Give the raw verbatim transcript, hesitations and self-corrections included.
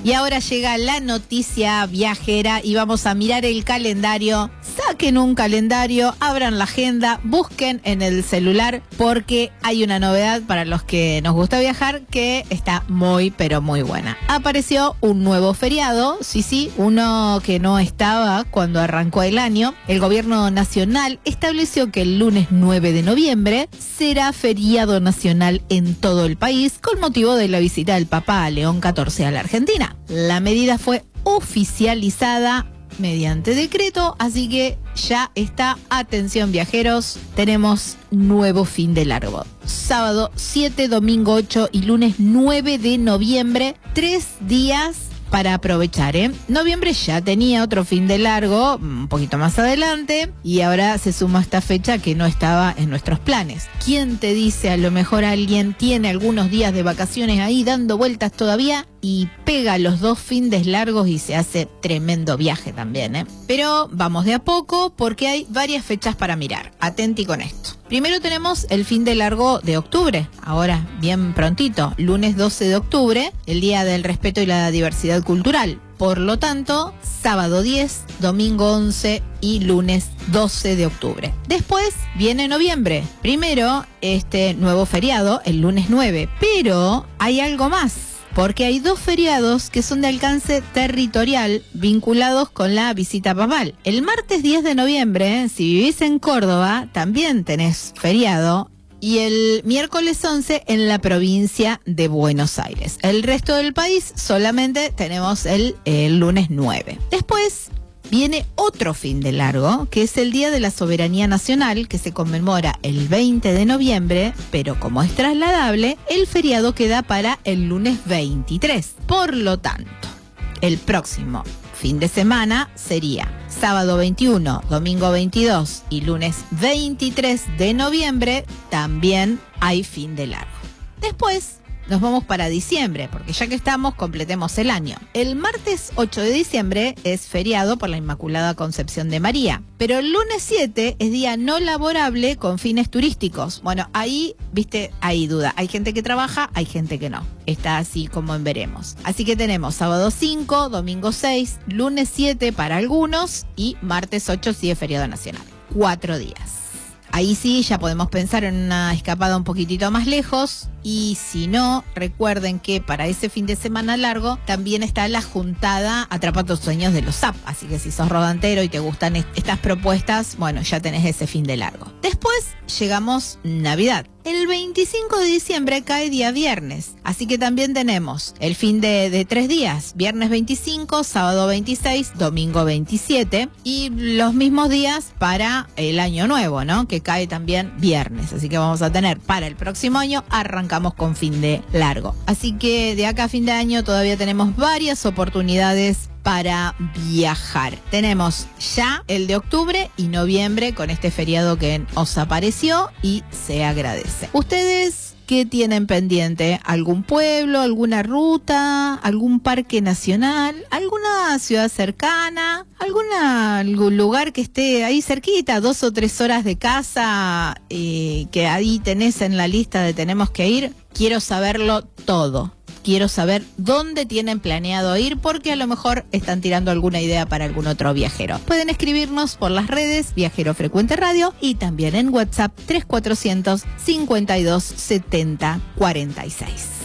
Y ahora llega la noticia viajera y vamos a mirar el calendario. Saquen un calendario, abran la agenda, busquen en el celular porque hay una novedad para los que nos gusta viajar que está muy pero muy buena. Apareció un nuevo feriado, sí, sí, uno que no estaba cuando arrancó el año. El gobierno nacional estableció que el lunes nueve de noviembre será feriado nacional en todo el país con motivo de la visita del Papa León catorce a la Argentina. La medida fue oficializada mediante decreto, así que ya está. Atención viajeros, tenemos nuevo fin de largo. Sábado siete, domingo ocho y lunes nueve de noviembre, tres días para aprovechar, ¿eh? Noviembre ya tenía otro fin de largo, un poquito más adelante, y ahora se suma esta fecha que no estaba en nuestros planes. ¿Quién te dice? A lo mejor alguien tiene algunos días de vacaciones ahí dando vueltas todavía y pega los dos fines largos y se hace tremendo viaje también, ¿eh? Pero vamos de a poco porque hay varias fechas para mirar. Atenti con esto. Primero tenemos el fin de largo de octubre, ahora bien prontito, lunes doce de octubre, el Día del Respeto y la Diversidad Cultural. Por lo tanto, sábado diez, domingo once y lunes doce de octubre. Después viene noviembre. Primero, este nuevo feriado, el lunes nueve, pero hay algo más. Porque hay dos feriados que son de alcance territorial vinculados con la visita papal. El martes diez de noviembre, si vivís en Córdoba, también tenés feriado. Y el miércoles once en la provincia de Buenos Aires. El resto del país solamente tenemos el, el lunes nueve. Después viene otro fin de largo, que es el Día de la Soberanía Nacional, que se conmemora el veinte de noviembre, pero como es trasladable, el feriado queda para el lunes veintitrés. Por lo tanto, el próximo fin de semana sería sábado veintiuno, domingo veintidós y lunes veintitrés de noviembre, también hay fin de largo. Después nos vamos para diciembre, porque ya que estamos, completemos el año. El martes ocho de diciembre es feriado por la Inmaculada Concepción de María, pero el lunes siete es día no laborable con fines turísticos. Bueno, ahí, viste, hay duda. Hay gente que trabaja, hay gente que no. Está así como en veremos. Así que tenemos sábado cinco, domingo seis, lunes siete para algunos y martes ocho sí es feriado nacional. Cuatro días. Ahí sí ya podemos pensar en una escapada un poquitito más lejos y si no, recuerden que para ese fin de semana largo también está la juntada Atrapa tus sueños de los Z A P. Así que si sos rodantero y te gustan est- estas propuestas, bueno, ya tenés ese fin de largo. Después llegamos Navidad. El veinticinco de diciembre cae día viernes, así que también tenemos el fin de, de tres días, viernes veinticinco, sábado veintiséis, domingo veintisiete y los mismos días para el año nuevo, ¿no? Que cae también viernes, así que vamos a tener para el próximo año, arrancamos con fin de largo. Así que de acá a fin de año todavía tenemos varias oportunidades para viajar. Tenemos ya el de octubre y noviembre con este feriado que os apareció y se agradece. ¿Ustedes qué tienen pendiente? ¿Algún pueblo, alguna ruta, algún parque nacional, alguna ciudad cercana, alguna, algún lugar que esté ahí cerquita, dos o tres horas de casa eh, que ahí tenés en la lista de tenemos que ir? Quiero saberlo todo. Quiero saber dónde tienen planeado ir porque a lo mejor están tirando alguna idea para algún otro viajero. Pueden escribirnos por las redes Viajero Frecuente Radio y también en WhatsApp tres cuatrocientos cincuenta y dos setenta cuarenta y seis.